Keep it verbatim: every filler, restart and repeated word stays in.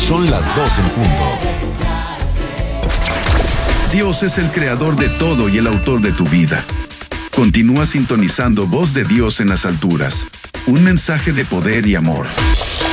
Son las dos en punto. Dios es el creador de todo y el autor de tu vida. Continúa sintonizando Voz de Dios en las alturas. Un mensaje de poder y amor.